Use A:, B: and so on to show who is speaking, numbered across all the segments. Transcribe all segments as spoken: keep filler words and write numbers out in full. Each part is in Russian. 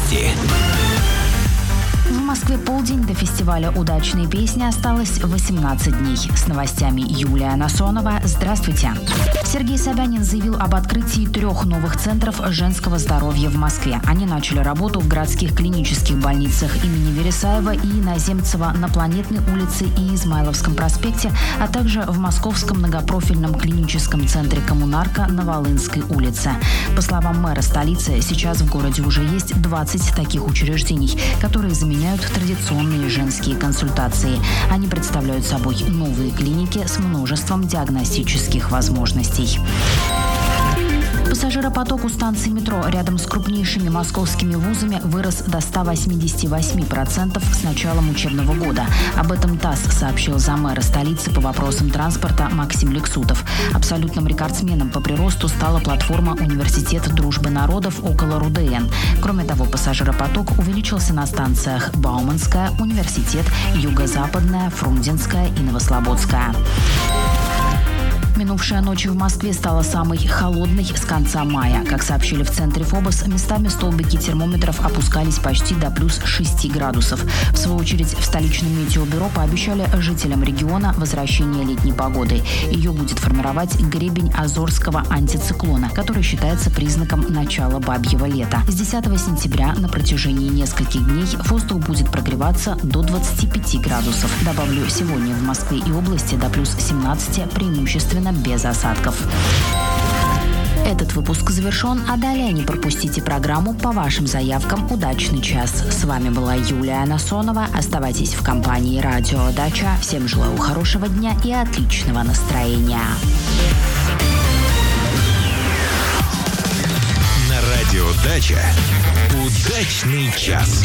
A: новости.
B: В Москве полдень, до фестиваля «Удачные песни» осталось восемнадцать дней. С новостями Юлия Насонова. Здравствуйте. Сергей Собянин заявил об открытии трех новых центров женского здоровья в Москве. Они начали работу в городских клинических больницах имени Вересаева и Иноземцева на Планетной улице и Измайловском проспекте, а также в Московском многопрофильном клиническом центре «Коммунарка» на Волынской улице. По словам мэра столицы, сейчас в городе уже есть двадцать таких учреждений, которые заменяют традиционные женские консультации. Они представляют собой новые клиники с множеством диагностических возможностей. Пассажиропоток у станции метро рядом с крупнейшими московскими вузами вырос до ста восьмидесяти восьми процентов с началом учебного года. Об этом ТАСС сообщил замэра столицы по вопросам транспорта Максим Лексутов. Абсолютным рекордсменом по приросту стала платформа «Университет дружбы народов» около РУДН. Кроме того, пассажиропоток увеличился на станциях Бауманская, Университет, Юго-Западная, Фрунзенская и Новослободская. Минувшая ночь в Москве стала самой холодной с конца мая. Как сообщили в центре ФОБОС, местами столбики термометров опускались почти до плюс шести градусов. В свою очередь, в столичном метеобюро пообещали жителям региона возвращение летней погоды. Ее будет формировать гребень Азорского антициклона, который считается признаком начала бабьего лета. С десятого сентября на протяжении нескольких дней воздух будет прогреваться до двадцати пяти градусов. Добавлю, сегодня в Москве и области до плюс семнадцати, преимущественно без осадков. Этот выпуск завершен, а далее не пропустите программу по вашим заявкам «Удачный час». С вами была Юлия Насонова. Оставайтесь в компании «Радио Дача». Всем желаю хорошего дня и отличного настроения.
A: На Радио Дача «Удачный час».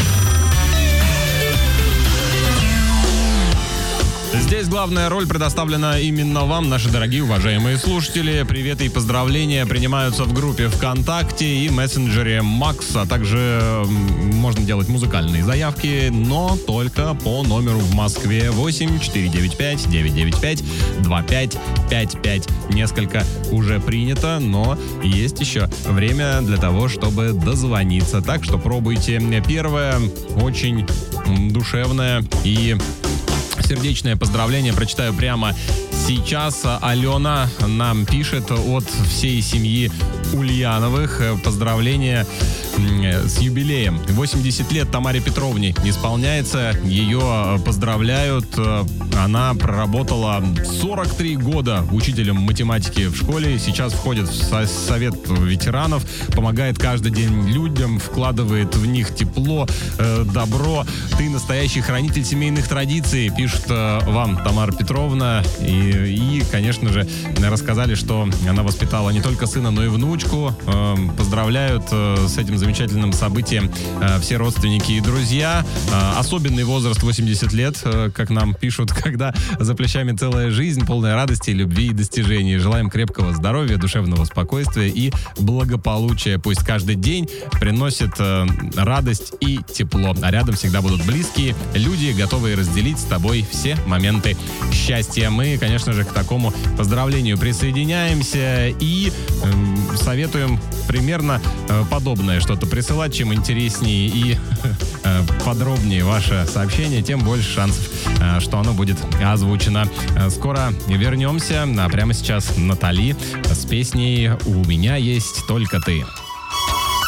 C: Здесь главная роль предоставлена именно вам, наши дорогие уважаемые слушатели. Приветы и поздравления принимаются в группе ВКонтакте и мессенджере Макс, а также можно делать музыкальные заявки, но только по номеру в Москве восемь четыре девять пять девять девять пять два пять пять пять. Несколько уже принято, но есть еще время для того, чтобы дозвониться. Так что пробуйте. Первое, очень душевное и сердечное поздравление прочитаю прямо сейчас. Алена нам пишет от всей семьи Ульяновых. Поздравления с юбилеем. восемьдесят лет Тамаре Петровне исполняется. Ее поздравляют. Она проработала сорок три года учителем математики в школе. Сейчас входит в совет ветеранов. Помогает каждый день людям. Вкладывает в них тепло, добро. Ты настоящий хранитель семейных традиций, пишет вам Тамара Петровна. И, и, конечно же, рассказали, что она воспитала не только сына, но и внучку. Поздравляют с этим замечательным событием все родственники и друзья. Особенный возраст восемьдесят лет, как нам пишут, когда за плечами целая жизнь, полная радости, любви и достижений. Желаем крепкого здоровья, душевного спокойствия и благополучия. Пусть каждый день приносит радость и тепло. А рядом всегда будут близкие люди, готовые разделить с тобой все моменты счастья. Мы, конечно же, к такому поздравлению присоединяемся и э, советуем примерно э, подобное что-то присылать. Чем интереснее и э, подробнее ваше сообщение, тем больше шансов, э, что оно будет озвучено. Э, скоро вернемся, а прямо сейчас Натали с песней «У меня есть только ты».